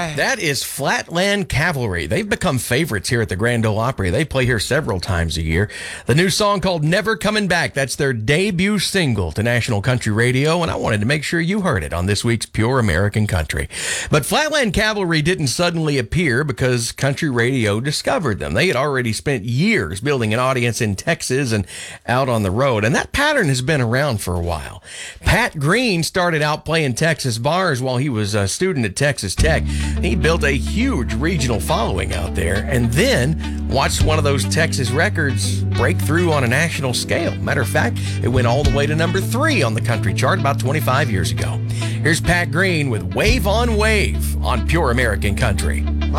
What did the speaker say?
right. That is Flatland Cavalry. They've become favorites here at the Grand Ole Opry. They play here several times a year. The new song called Never Coming Back, that's their debut single to National Country Radio, and I wanted to make sure you heard it on this week's Pure American Country. But Flatland Cavalry didn't suddenly appear because country radio discovered them. They had already spent years building an audience in Texas and out on the road, and that pattern has been around for a while. Pat Green started out playing Texas bars while he was a student at Texas Tech. He built a huge regional following out there and then watched one of those Texas records break through on a national scale. Matter of fact, it went all the way to number 3 on the country chart about 25 years ago. Here's Pat Green with Wave on Wave on Pure American Country.